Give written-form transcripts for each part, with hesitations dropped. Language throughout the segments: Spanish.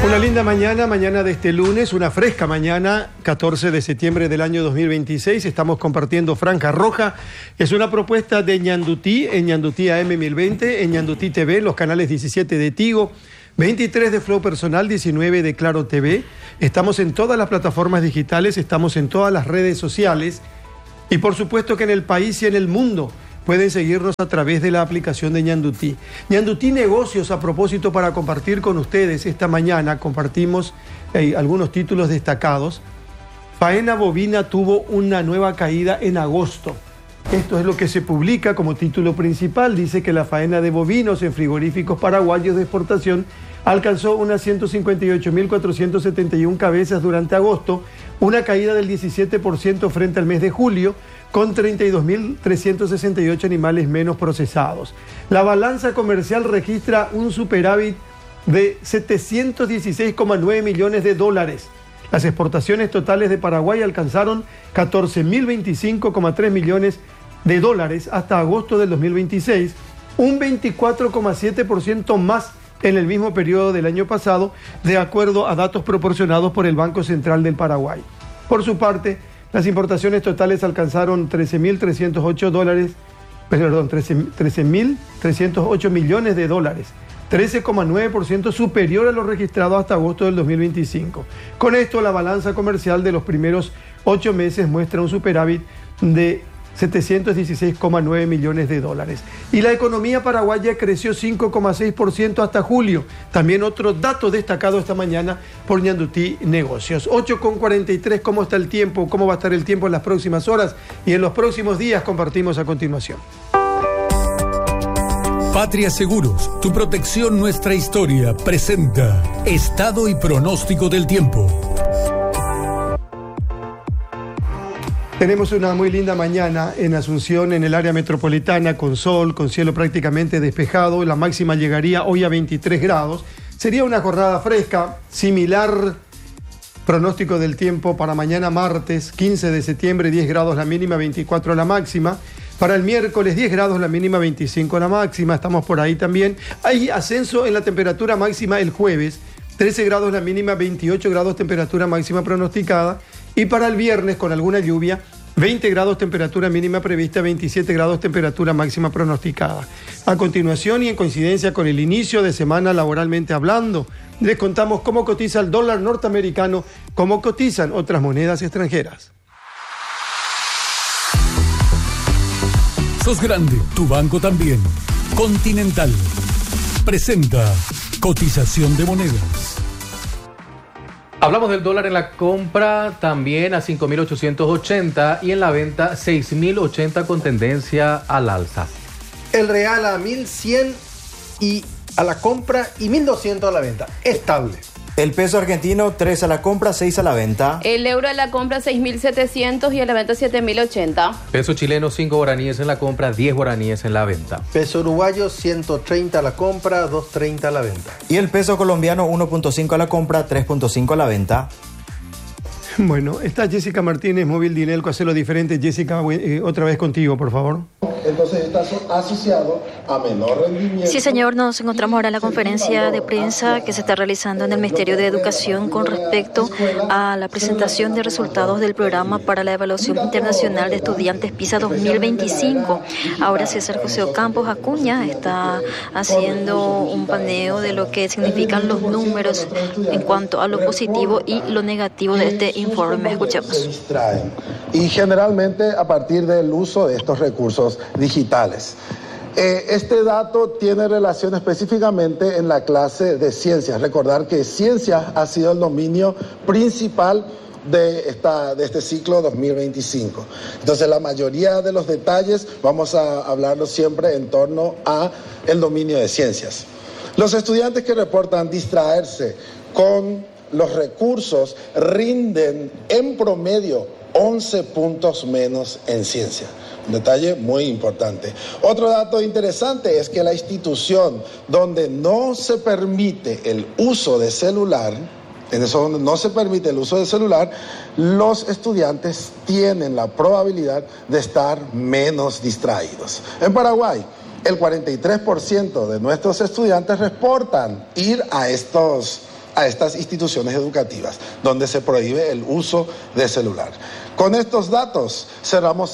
Una linda mañana, mañana de este lunes, una fresca mañana, 14 de septiembre del año 2026. Estamos compartiendo Franja Roja. Es una propuesta de Ñandutí, en Ñandutí AM 1020, en Ñandutí TV, los canales 17 de Tigo, 23 de Flow Personal, 19 de Claro TV. Estamos en todas las plataformas digitales, estamos en todas las redes sociales y por supuesto que en el país y en el mundo pueden seguirnos a través de la aplicación de Ñandutí. Ñandutí Negocios, a propósito, para compartir con ustedes esta mañana, compartimos algunos títulos destacados. Faena bovina tuvo una nueva caída en agosto. Esto es lo que se publica como título principal. Dice que la faena de bovinos en frigoríficos paraguayos de exportación alcanzó unas 158.471 cabezas durante agosto, una caída del 17% frente al mes de julio, con 32.368 animales menos procesados. La balanza comercial registra un superávit de 716,9 millones de dólares. Las exportaciones totales de Paraguay alcanzaron 14.025,3 millones de dólares hasta agosto del 2026, un 24,7% más en el mismo periodo del año pasado, de acuerdo a datos proporcionados por el Banco Central del Paraguay. Por su parte, las importaciones totales alcanzaron 13.308 millones de dólares, 13,9% superior a lo registrado hasta agosto del 2025. Con esto, la balanza comercial de los primeros 8 meses muestra un superávit de 716,9 millones de dólares. Y la economía paraguaya creció 5,6% hasta julio. También otro dato destacado esta mañana por Ñandutí Negocios. 8,43, ¿cómo está el tiempo? ¿Cómo va a estar el tiempo en las próximas horas? Y en los próximos días compartimos a continuación. Patria Seguros, tu protección, nuestra historia, presenta Estado y pronóstico del tiempo. Tenemos una muy linda mañana en Asunción, en el área metropolitana, con sol, con cielo prácticamente despejado. La máxima llegaría hoy a 23 grados. Sería una jornada fresca, similar pronóstico del tiempo para mañana martes, 15 de septiembre, 10 grados la mínima, 24 la máxima. Para el miércoles, 10 grados la mínima, 25 la máxima. Estamos por ahí también. Hay ascenso en la temperatura máxima el jueves, 13 grados la mínima, 28 grados temperatura máxima pronosticada. Y para el viernes, con alguna lluvia, 20 grados temperatura mínima prevista, 27 grados temperatura máxima pronosticada. A continuación, y en coincidencia con el inicio de semana laboralmente hablando, les contamos cómo cotiza el dólar norteamericano, cómo cotizan otras monedas extranjeras. Sos grande, tu banco también. Continental presenta cotización de monedas. Hablamos del dólar en la compra también a 5.880 y en la venta 6.080 con tendencia al alza. El real a 1.100 y a la compra y 1.200 a la venta. Estable. El peso argentino, 3 a la compra, 6 a la venta. El euro a la compra, 6.700 y a la venta, 7.080. Peso chileno, 5 guaraníes en la compra, 10 guaraníes en la venta. Peso uruguayo, 130 a la compra, 2.30 a la venta. Y el peso colombiano, 1.5 a la compra, 3.5 a la venta. Bueno, está Jessica Martínez, Móvil Dinelco, Hacelo Diferente. Jessica, otra vez contigo, por favor. Entonces está asociado a menor rendimiento. Sí, señor, nos encontramos ahora en la conferencia de prensa que se está realizando en el Ministerio de Educación con respecto a la presentación de resultados del programa para la evaluación internacional de estudiantes PISA 2025. Ahora César José Ocampos Acuña está haciendo un paneo de lo que significan los números en cuanto a lo positivo y lo negativo de este informe. Escuchemos. Y generalmente a partir del uso de estos recursos digitales. Este dato tiene relación específicamente en la clase de ciencias. Recordar que ciencias ha sido el dominio principal de este ciclo 2025. Entonces la mayoría de los detalles vamos a hablarlo siempre en torno a el dominio de ciencias. Los estudiantes que reportan distraerse con los recursos rinden en promedio 11 puntos menos en ciencia. Un detalle muy importante. Otro dato interesante es que la institución donde no se permite el uso de celular, en eso donde no se permite el uso de celular, los estudiantes tienen la probabilidad de estar menos distraídos. En Paraguay, el 43% de nuestros estudiantes reportan ir a estos a estas instituciones educativas, donde se prohíbe el uso de celular. Con estos datos cerramos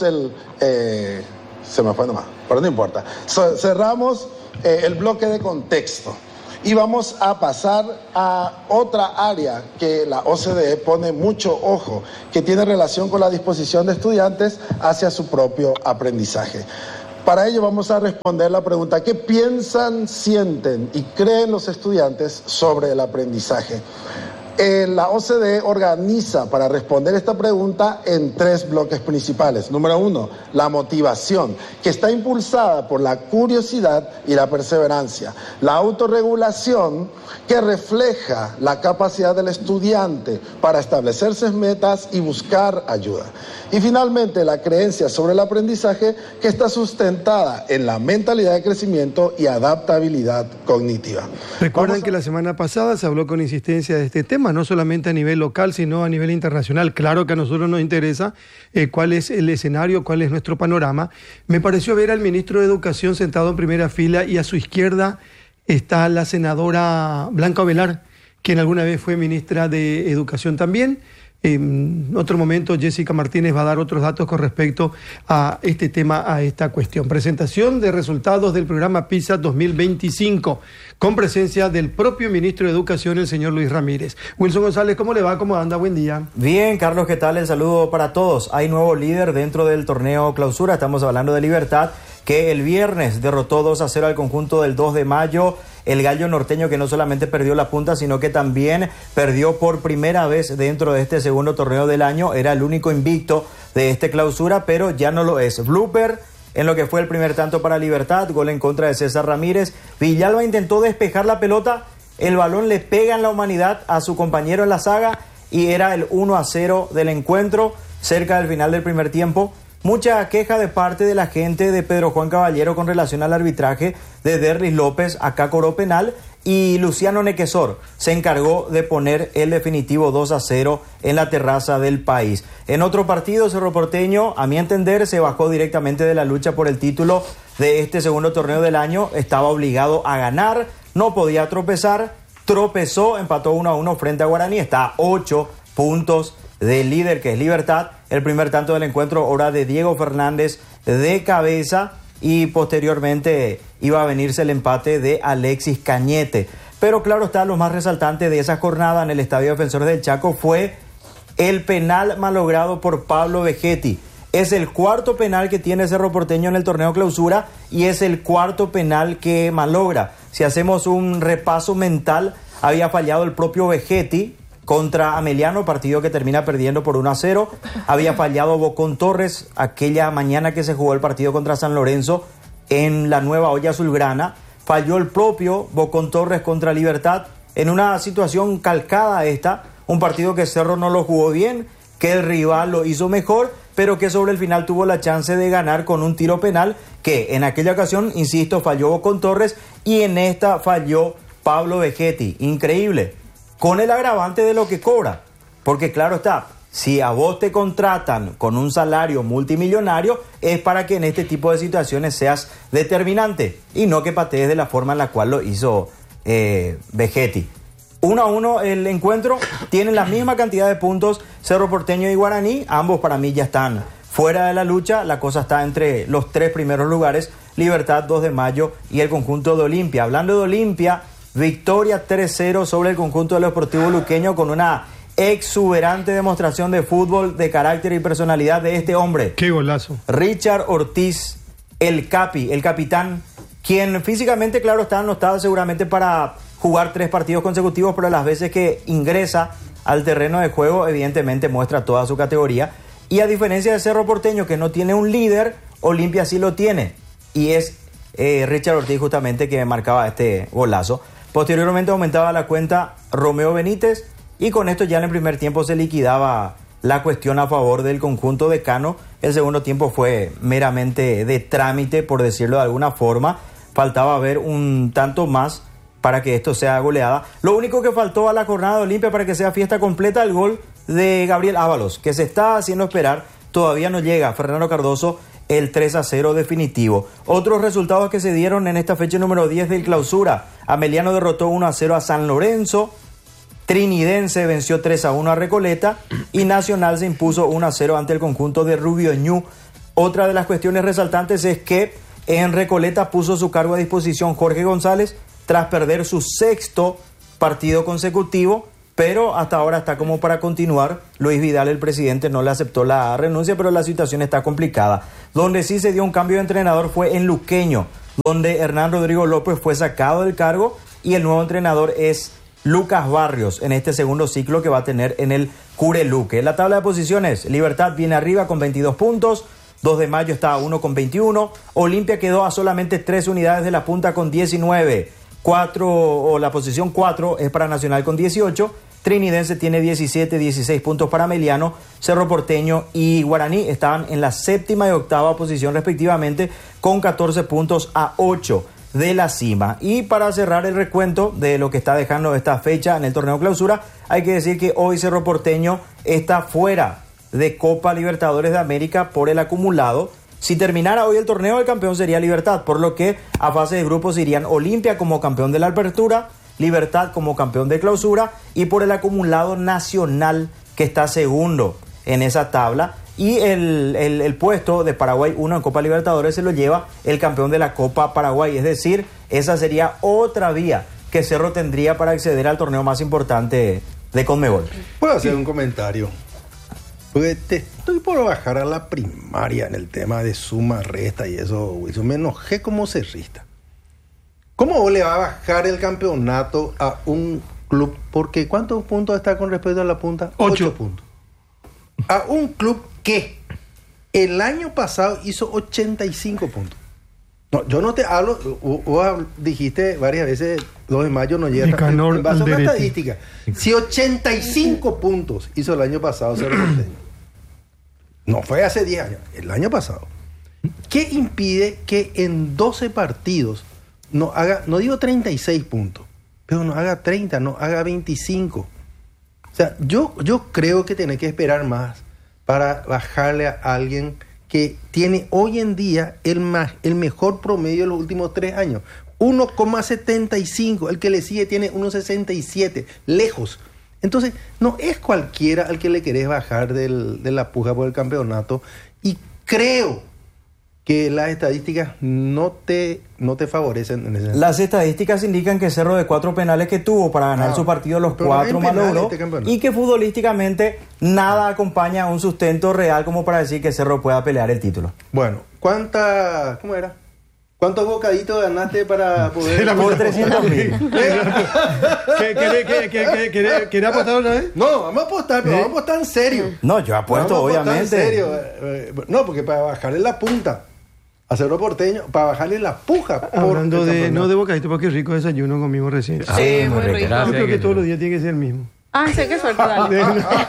se me fue nomás, pero no importa. Cerramos el bloque de contexto y vamos a pasar a otra área que la OCDE pone mucho ojo, que tiene relación con la disposición de estudiantes hacia su propio aprendizaje. Para ello vamos a responder la pregunta: ¿qué piensan, sienten y creen los estudiantes sobre el aprendizaje? La OCDE organiza para responder esta pregunta en 3 bloques principales. Número 1, la motivación, que está impulsada por la curiosidad y la perseverancia. La autorregulación, que refleja la capacidad del estudiante para establecerse metas y buscar ayuda. Y finalmente, la creencia sobre el aprendizaje, que está sustentada en la mentalidad de crecimiento y adaptabilidad cognitiva. Recuerden que la semana pasada se habló con insistencia de este tema, no solamente a nivel local, sino a nivel internacional. Claro que a nosotros nos interesa cuál es el escenario, cuál es nuestro panorama. Me pareció ver al ministro de Educación sentado en primera fila y a su izquierda está la senadora Blanca Ovelar, quien alguna vez fue ministra de Educación también. En otro momento Jessica Martínez va a dar otros datos con respecto a este tema, a esta cuestión. Presentación de resultados del programa PISA 2025, con presencia del propio ministro de Educación, el señor Luis Ramírez. Wilson González, ¿cómo le va? ¿Cómo anda? Buen día. Bien, Carlos, ¿qué tal? El saludo para todos. Hay nuevo líder dentro del torneo Clausura. Estamos hablando de Libertad, que el viernes derrotó 2-0 al conjunto del 2 de mayo. El gallo norteño, que no solamente perdió la punta, sino que también perdió por primera vez dentro de este segundo torneo del año. Era el único invicto de este Clausura, pero ya no lo es. Blooper en lo que fue el primer tanto para Libertad, gol en contra de César Ramírez. Villalba intentó despejar la pelota, el balón le pega en la humanidad a su compañero en la saga y era el 1-0 del encuentro, cerca del final del primer tiempo. Mucha queja de parte de la gente de Pedro Juan Caballero con relación al arbitraje de Derlis López. Acá cobró penal y Luciano Nequesor se encargó de poner el definitivo 2-0 en la terraza del país. En otro partido, Cerro Porteño, a mi entender, se bajó directamente de la lucha por el título de este segundo torneo del año. Estaba obligado a ganar, no podía tropezar, tropezó, empató 1-1 frente a Guaraní. Está a 8 puntos del líder, que es Libertad. El primer tanto del encuentro, obra de Diego Fernández de cabeza, y posteriormente iba a venirse el empate de Alexis Cañete. Pero claro está, lo más resaltante de esa jornada en el Estadio Defensores del Chaco fue el penal malogrado por Pablo Vegetti. Es el cuarto penal que tiene Cerro Porteño en el torneo Clausura y es el cuarto penal que malogra. Si hacemos un repaso mental, había fallado el propio Vegetti contra Ameliano, partido que termina perdiendo por 1-0. Había fallado Bocón Torres aquella mañana que se jugó el partido contra San Lorenzo en la Nueva Olla Azulgrana. Falló el propio Bocón Torres contra Libertad en una situación calcada a esta. Un partido que Cerro no lo jugó bien, que el rival lo hizo mejor, pero que sobre el final tuvo la chance de ganar con un tiro penal que en aquella ocasión, insisto, falló Bocón Torres y en esta falló Pablo Vegetti. Increíble. Con el agravante de lo que cobra, porque claro está, si a vos te contratan con un salario multimillonario, es para que en este tipo de situaciones seas determinante y no que patees de la forma en la cual lo hizo Vegetti. 1-1 el encuentro, tienen la misma cantidad de puntos Cerro Porteño y Guaraní, ambos para mí ya están fuera de la lucha. La cosa está entre los 3 primeros lugares, Libertad, 2 de mayo y el conjunto de Olimpia. Hablando de Olimpia, victoria 3-0 sobre el conjunto del Sportivo Luqueño con una exuberante demostración de fútbol, de carácter y personalidad de este hombre. ¡Qué golazo! Richard Ortiz, el capitán, quien físicamente, claro está, no estaba seguramente para jugar 3 partidos consecutivos, pero las veces que ingresa al terreno de juego, evidentemente muestra toda su categoría. Y a diferencia de Cerro Porteño, que no tiene un líder, Olimpia sí lo tiene. Y es Richard Ortiz justamente que marcaba este golazo. Posteriormente aumentaba la cuenta Romeo Benítez y con esto ya en el primer tiempo se liquidaba la cuestión a favor del conjunto de Cano. El segundo tiempo fue meramente de trámite, por decirlo de alguna forma. Faltaba ver un tanto más para que esto sea goleada. Lo único que faltó a la jornada de Olimpia para que sea fiesta completa, el gol de Gabriel Ábalos, que se está haciendo esperar. Todavía no llega Fernando Cardoso el 3-0 definitivo. Otros resultados que se dieron en esta fecha número 10 del Clausura. Ameliano derrotó 1-0 a San Lorenzo. Trinidense venció 3-1 a Recoleta y Nacional se impuso 1-0 ante el conjunto de Rubio Ñu. Otra de las cuestiones resaltantes es que en Recoleta puso su cargo a disposición Jorge González tras perder su 6º partido consecutivo, pero hasta ahora está como para continuar. Luis Vidal, el presidente, no le aceptó la renuncia, pero la situación está complicada. Donde sí se dio un cambio de entrenador fue en Luqueño, donde Hernán Rodrigo López fue sacado del cargo y el nuevo entrenador es Lucas Barrios en este segundo ciclo que va a tener en el Cureluque. En la tabla de posiciones, Libertad viene arriba con 22 puntos, 2 de Mayo está a 1 con 21, Olimpia quedó a solamente 3 unidades de la punta con 19, la posición 4 es para Nacional con 18, Trinidense tiene 17, 16 puntos para Meliano, Cerro Porteño y Guaraní estaban en la 7ª y 8ª posición respectivamente con 14 puntos a 8 de la cima. Y para cerrar el recuento de lo que está dejando esta fecha en el torneo clausura, hay que decir que hoy Cerro Porteño está fuera de Copa Libertadores de América por el acumulado. Si terminara hoy el torneo, el campeón sería Libertad, por lo que a fase de grupos irían Olimpia como campeón de la Apertura, Libertad como campeón de clausura y por el acumulado Nacional, que está segundo en esa tabla. Y el puesto de Paraguay 1 en Copa Libertadores se lo lleva el campeón de la Copa Paraguay. Es decir, esa sería otra vía que Cerro tendría para acceder al torneo más importante de Conmebol. ¿Puedo hacer un comentario? Porque te estoy por bajar a la primaria en el tema de suma, resta y eso, Wilson. Me enojé como cerrista. ¿Cómo vos le va a bajar el campeonato a un club? Porque ¿cuántos puntos está con respecto a la punta? 8 puntos. A un club que el año pasado hizo 85 puntos. No, yo no te hablo, vos dijiste varias veces, 2 de Mayo no llega en base a una estadística. Si 85 puntos hizo el año pasado Cerro Porteño, no fue hace 10 años, el año pasado. ¿Qué impide que en 12 partidos no haga, no digo 36 puntos, pero no haga 30, no haga 25? O sea, yo creo que tiene que esperar más para bajarle a alguien que tiene hoy en día el mejor promedio de los últimos 3 años. 1,75. El que le sigue tiene 1,67. Lejos. Entonces, no es cualquiera al que le querés bajar de la puja por el campeonato. Y creo que las estadísticas no te favorecen en ese sentido. Las estadísticas indican que Cerro, de 4 penales que tuvo para ganar su partido, los 4 malogró, y que futbolísticamente nada acompaña a un sustento real como para decir que Cerro pueda pelear el título. Bueno, ¿cómo era? ¿Cuántos bocaditos ganaste para poder...? Por 300.000. ¿Querés apostar una vez? No, vamos a apostar, pero vamos a apostar en serio. No, yo apuesto, obviamente. En serio. No, porque para bajarle la punta a Cerro Porteño, para bajarle la puja. Hablando no de bocadito, porque rico desayuno comimos recién. Sí, muy rico. Yo creo que todos los días tiene que ser el mismo. Sé qué suerte, dale.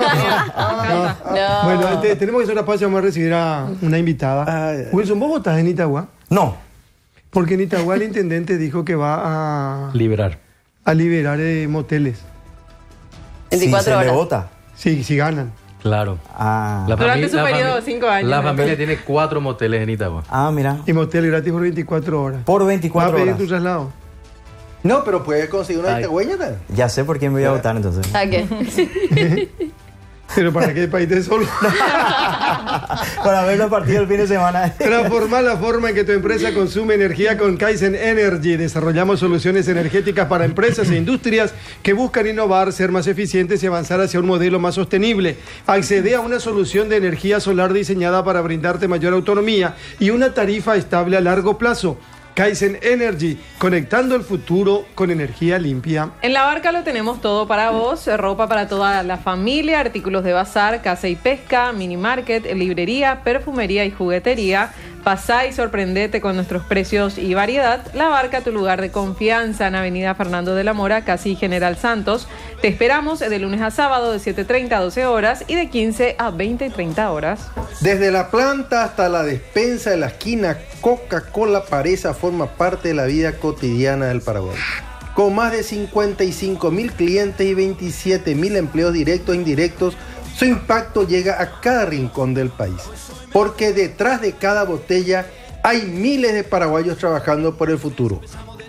Bueno, tenemos que hacer una pausa, vamos a recibir a una invitada. Wilson, ¿vos votás en Itagua? No. Porque en Itagua el intendente dijo que va a liberar moteles. 24 horas. Le vota. Sí, si ganan. Claro. Durante su periodo de 5 años. La familia tiene 4 moteles en Itagua. Mira. Y motel gratis por 24 horas. Por 24 horas. ¿Va a pedir horas. tu traslado? No, pero puedes conseguir una itagüeña también. Ya sé por quién me voy a votar entonces. ¿A qué? ¿Pero para qué país de solo? Para ver los partidos el fin de semana. Transformar la forma en que tu empresa consume energía con Kaizen Energy. Desarrollamos soluciones energéticas para empresas e industrias que buscan innovar, ser más eficientes y avanzar hacia un modelo más sostenible. Accede a una solución de energía solar diseñada para brindarte mayor autonomía y una tarifa estable a largo plazo. Kaizen Energy, conectando el futuro con energía limpia. En La Barca lo tenemos todo para vos, ropa para toda la familia, artículos de bazar, caza y pesca, mini market, librería, perfumería y juguetería. Pasá y sorprendete con nuestros precios y variedad. La Barca, tu lugar de confianza, en Avenida Fernando de la Mora, casi General Santos. Te esperamos de lunes a sábado de 7:30 a 12 horas y de 15 a 20 y 30 horas. Desde la planta hasta la despensa de la esquina, Coca-Cola Paresa forma parte de la vida cotidiana del Paraguay. Con más de 55.000 clientes y 27.000 empleos directos e indirectos, su impacto llega a cada rincón del país. Porque detrás de cada botella hay miles de paraguayos trabajando por el futuro.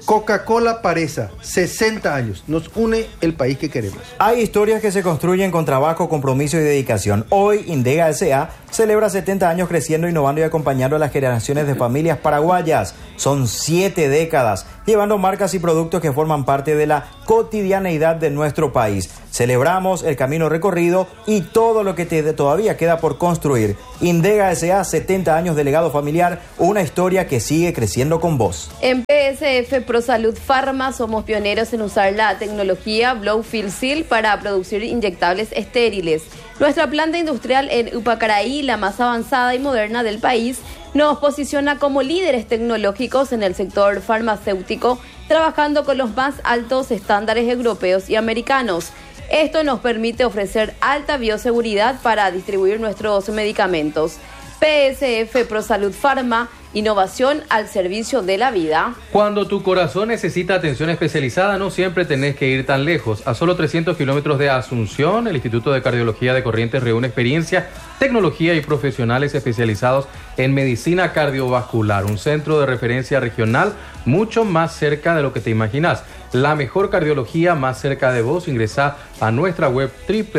Coca-Cola Paresa, 60 años. Nos une el país que queremos. Hay historias que se construyen con trabajo, compromiso y dedicación. Hoy, Indega S.A. celebra 70 años creciendo, innovando y acompañando a las generaciones de familias paraguayas. Son 7 décadas, llevando marcas y productos que forman parte de la cotidianeidad de nuestro país. Celebramos el camino recorrido y todo lo que todavía queda por construir. Indega S.A., 70 años de legado familiar, una historia que sigue creciendo con vos. En PSF ProSalud Pharma somos pioneros en usar la tecnología Blow-Fill-Seal para producir inyectables estériles. Nuestra planta industrial en Upacaraí, la más avanzada y moderna del país, nos posiciona como líderes tecnológicos en el sector farmacéutico, trabajando con los más altos estándares europeos y americanos. Esto nos permite ofrecer alta bioseguridad para distribuir nuestros medicamentos. PSF ProSalud Pharma, innovación al servicio de la vida. Cuando tu corazón necesita atención especializada, no siempre tenés que ir tan lejos. A solo 300 kilómetros de Asunción, el Instituto de Cardiología de Corrientes reúne experiencia, tecnología y profesionales especializados en medicina cardiovascular. Un centro de referencia regional mucho más cerca de lo que te imaginas. La mejor cardiología más cerca de vos. Ingresa a nuestra web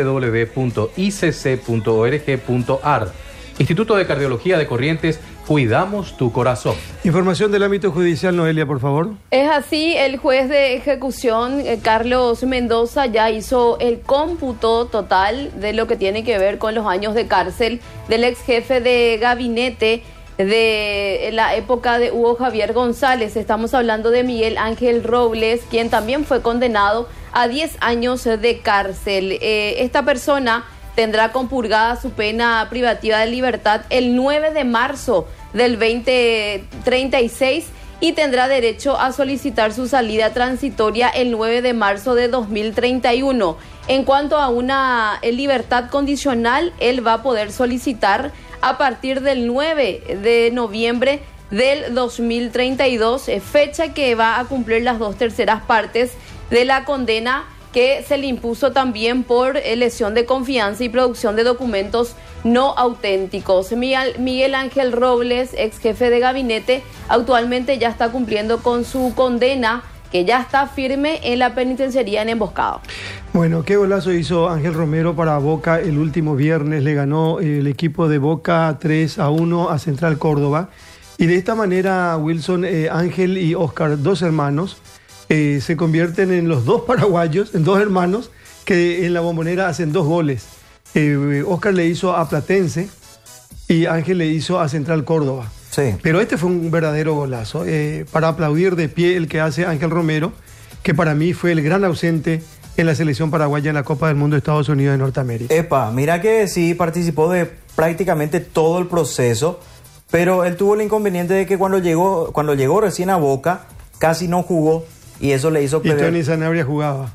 www.icc.org.ar. Instituto de Cardiología de Corrientes, cuidamos tu corazón. Información del ámbito judicial, Noelia, por favor. Es así, el juez de ejecución, Carlos Mendoza, ya hizo el cómputo total de lo que tiene que ver con los años de cárcel del ex jefe de gabinete de la época de Hugo Javier González. Estamos hablando de Miguel Ángel Robles, quien también fue condenado a 10 años de cárcel. Esta persona tendrá compurgada su pena privativa de libertad el 9 de marzo del 2036 y tendrá derecho a solicitar su salida transitoria el 9 de marzo de 2031. En cuanto a una libertad condicional, él va a poder solicitar a partir del 9 de noviembre del 2032, fecha que va a cumplir las 2/3 partes de la condena que se le impuso también por lesión de confianza y producción de documentos no auténticos. Miguel Ángel Robles, ex jefe de gabinete, actualmente ya está cumpliendo con su condena, que ya está firme en la penitenciaría en Emboscado. Bueno, qué golazo hizo Ángel Romero para Boca el último viernes. Le ganó el equipo de Boca 3-1 a Central Córdoba. Y de esta manera, Wilson, Ángel y Oscar, 2 hermanos, se convierten en los 2 paraguayos, en 2 hermanos, que en la Bombonera hacen 2 goles. Oscar le hizo a Platense y Ángel le hizo a Central Córdoba. Sí. Pero este fue un verdadero golazo. Para aplaudir de pie el que hace Ángel Romero, que para mí fue el gran ausente en la selección paraguaya en la Copa del Mundo de Estados Unidos de Norteamérica. Epa, mira que sí participó de prácticamente todo el proceso, pero él tuvo el inconveniente de que cuando llegó recién a Boca, casi no jugó. Y eso le hizo perder. Y Tony Sanabria jugaba.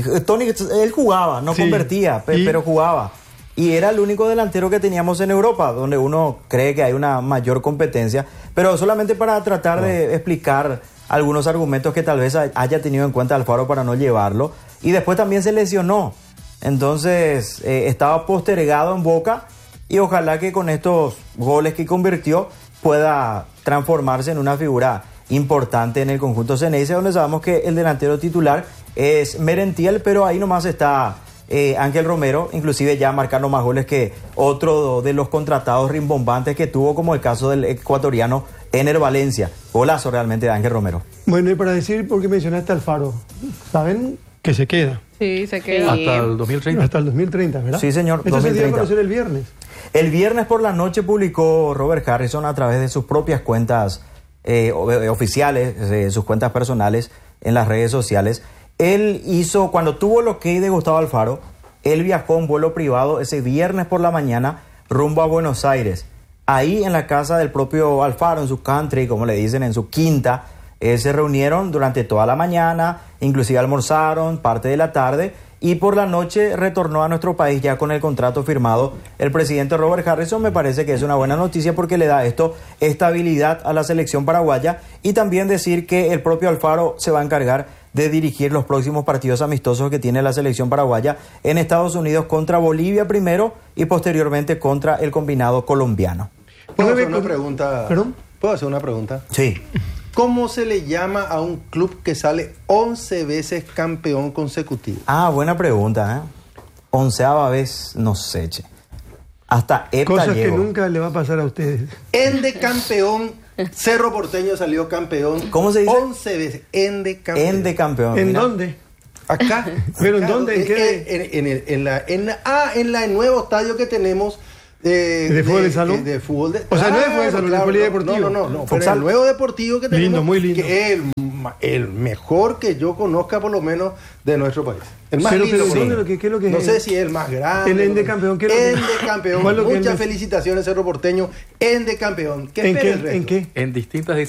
Él jugaba, no convertía, pero jugaba. Y era el único delantero que teníamos en Europa, donde uno cree que hay una mayor competencia. Pero solamente para tratar de explicar algunos argumentos que tal vez haya tenido en cuenta Alfaro para no llevarlo. Y después también se lesionó. Entonces estaba postergado en Boca. Y ojalá que con estos goles que convirtió pueda transformarse en una figura importante en el conjunto Ceneice, donde sabemos que el delantero titular es Merentiel, pero ahí nomás está Ángel Romero, inclusive ya marcando más goles que otro de los contratados rimbombantes que tuvo, como el caso del ecuatoriano Ener Valencia. Golazo realmente de Ángel Romero. Bueno, y para decir, porque mencionaste a Alfaro, ¿saben que se queda? Sí, se queda. Hasta el 2030. Hasta el 2030, ¿verdad? Sí, señor. Esto se dio a conocer el viernes. El viernes por la noche publicó Robert Harrison a través de sus propias cuentas oficiales, sus cuentas personales en las redes sociales. Él hizo, cuando tuvo el ok de Gustavo Alfaro, él viajó en vuelo privado ese viernes por la mañana rumbo a Buenos Aires. Ahí en la casa del propio Alfaro, en su country, como le dicen, en su quinta, se reunieron durante toda la mañana, inclusive almorzaron parte de la tarde, y por la noche retornó a nuestro país ya con el contrato firmado. El presidente Robert Harrison me parece que es una buena noticia porque le da esto estabilidad a la selección paraguaya, y también decir que el propio Alfaro se va a encargar de dirigir los próximos partidos amistosos que tiene la selección paraguaya en Estados Unidos contra Bolivia primero y posteriormente contra el combinado colombiano. ¿Puedo hacer una pregunta? ¿Perdón? ¿Puedo hacer una pregunta? Sí. ¿Cómo se le llama a un club que sale 11 veces campeón consecutivo? Ah, buena pregunta, ¿eh? 11ª vez, no sé, che. Hasta EPTA Cosas llego. que nunca le va a pasar a ustedes. Ende campeón, Cerro Porteño salió campeón. ¿Cómo se dice? 11 veces, Ende campeón. Ende campeón. ¿En mira. dónde? Acá. ¿Pero en acá, dónde? ¿En qué? En el nuevo estadio que tenemos. ¿De fútbol de salón? De fútbol de, O sea, no de fútbol de salón, de polideportivo. No. Pero el nuevo deportivo que tenemos. Lindo, muy lindo. Que es el mejor que yo conozca, por lo menos, de nuestro país. El más Pero, lindo. ¿dónde qué es lo que No es? sé si es el más grande. El Ende campeón, ¿qué es lo que es? Ende campeón. ¿Cuál es lo que es Muchas el de- felicitaciones, Cerro Porteño. Ende campeón. ¿Qué ¿En espera qué? el resto? ¿En qué? En distintas